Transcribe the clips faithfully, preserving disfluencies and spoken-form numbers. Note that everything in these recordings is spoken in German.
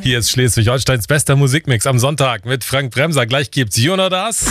Hier ist Schleswig-Holsteins bester Musikmix am Sonntag mit Frank Bremser. Gleich gibt's You Know Das.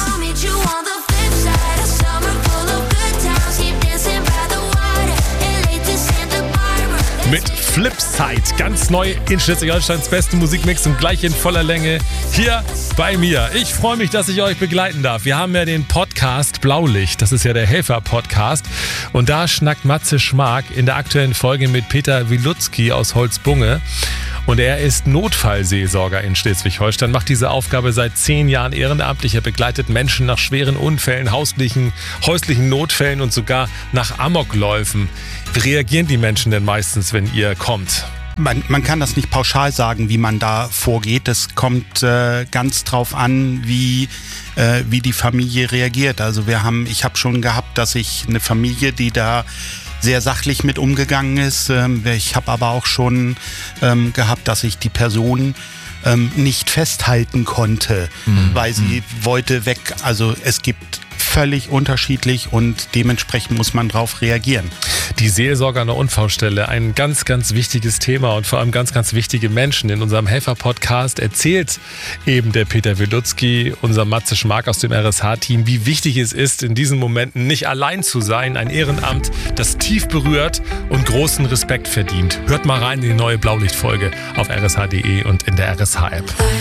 Mit Flipside, ganz neu in Schleswig-Holsteins besten Musikmix und gleich in voller Länge hier bei mir. Ich freue mich, dass ich euch begleiten darf. Wir haben ja den Podcast Blaulicht, das ist ja der Helfer-Podcast. Und da schnackt Matze Schmark in der aktuellen Folge mit Peter Wilutzki aus Holzbunge. Und er ist Notfallseelsorger in Schleswig-Holstein, macht diese Aufgabe seit zehn Jahren ehrenamtlich. Er begleitet Menschen nach schweren Unfällen, hauslichen, häuslichen Notfällen und sogar nach Amokläufen. Wie reagieren die Menschen denn meistens, wenn ihr kommt? Man, man kann das nicht pauschal sagen, wie man da vorgeht. Es kommt äh, ganz drauf an, wie, äh, wie die Familie reagiert. Also wir haben, ich habe schon gehabt, dass ich eine Familie, die da sehr sachlich mit umgegangen ist. Ähm, ich habe aber auch schon ähm, gehabt, dass ich die Person ähm, nicht festhalten konnte, mhm. weil sie mhm. wollte weg. Also es gibt völlig unterschiedlich und dementsprechend muss man drauf reagieren. Die Seelsorger an der Unfallstelle, ein ganz, ganz wichtiges Thema und vor allem ganz, ganz wichtige Menschen. In unserem Helfer-Podcast erzählt eben der Peter Wilutzki, unser Matze Schmark aus dem R S H-Team, wie wichtig es ist, in diesen Momenten nicht allein zu sein. Ein Ehrenamt, das tief berührt und großen Respekt verdient. Hört mal rein in die neue Blaulicht-Folge auf r s h punkt d e und in der R S H-App.